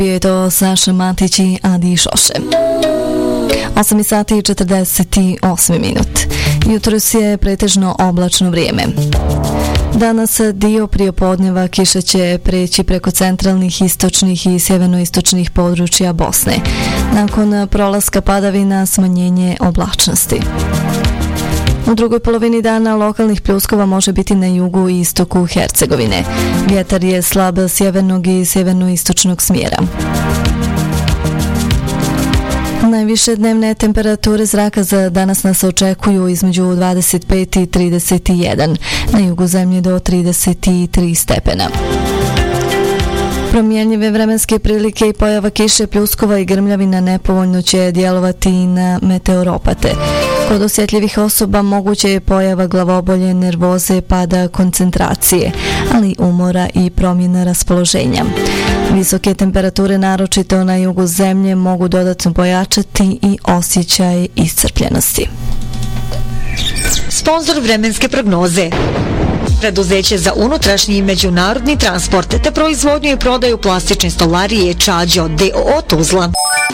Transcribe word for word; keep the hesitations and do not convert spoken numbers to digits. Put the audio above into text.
Je to Saša Matić i Adi Šoše. osam sati i četrdeset osam minut. Jutros je pretežno oblačno vrijeme. Danas dio prijepodneva kiša će preći preko centralnih, istočnih i sjevernoistočnih područja Bosne. Nakon prolaska padavina smanjenje oblačnosti. U drugoj polovini dana lokalnih pljuskova može biti na jugu i istoku Hercegovine. Vjetar je slab sjevernog i sjevernoistočnog smjera. Najviše dnevne temperature zraka za danas nas očekuju između dvadeset pet i trideset jedan, na jugu zemlje do trideset tri stepena. Promjenjive vremenske prilike i pojava kiše, pljuskova i grmljavina nepovoljno će djelovati i na meteoropate. Kod osjetljivih osoba moguće je pojava glavobolje, nervoze, pada koncentracije, ali umora i promjena raspoloženja. Visoke temperature, naročito na jugu zemlje, mogu dodatno pojačati i osjećaj iscrpljenosti. Sponzor vremenske prognoze. Preduzeće za unutrašnji i međunarodni transport te proizvodnju i prodaju plastične stolarije Čađo D O O Tuzla.